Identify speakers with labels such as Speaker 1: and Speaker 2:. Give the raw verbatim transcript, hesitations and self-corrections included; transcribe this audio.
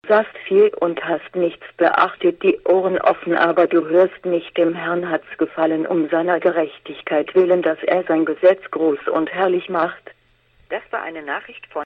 Speaker 1: Sahst viel und hast nichts beachtet, die Ohren offen, aber du hörst nicht. Dem Herrn hat's gefallen, um seiner Gerechtigkeit willen, dass er sein Gesetz groß und herrlich macht.
Speaker 2: Das war eine Nachricht von